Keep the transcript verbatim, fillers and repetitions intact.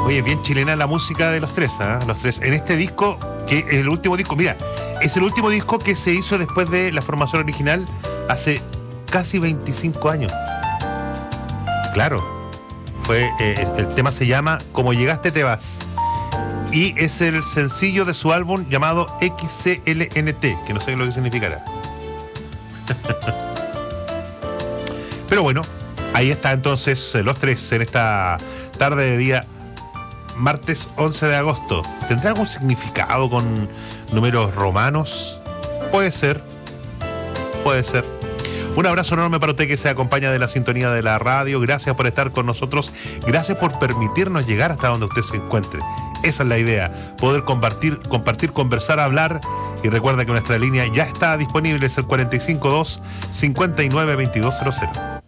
Oye, bien chilena la música de los tres, ¿eh? Los tres. En este disco, que es el último disco, mira, es el último disco que se hizo después de la formación original hace casi veinticinco años. Claro. Fue, eh, el tema se llama Como llegaste te vas. Y es el sencillo de su álbum llamado X C L N T, que no sé lo que significará. Pero bueno, ahí está entonces los tres en esta tarde de día martes once de agosto. ¿Tendrá algún significado con números romanos? Puede ser, puede ser. Un abrazo enorme para usted que se acompaña de la sintonía de la radio. Gracias por estar con nosotros. Gracias por permitirnos llegar hasta donde usted se encuentre. Esa es la idea, poder compartir, compartir, conversar, hablar. Y recuerda que nuestra línea ya está disponible, es el cuatro cinco dos, cinco nueve, dos dos cero cero.